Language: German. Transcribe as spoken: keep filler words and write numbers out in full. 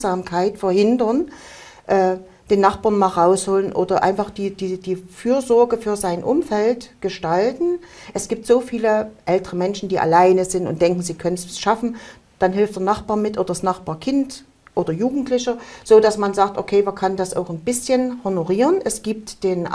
Einsamkeit verhindern, äh, den Nachbarn mal rausholen oder einfach die, die, die Fürsorge für sein Umfeld gestalten. Es gibt so viele ältere Menschen, die alleine sind und denken, sie können es schaffen. Dann hilft der Nachbar mit oder das Nachbarkind oder Jugendliche, so dass man sagt, okay, man kann das auch ein bisschen honorieren. Es gibt den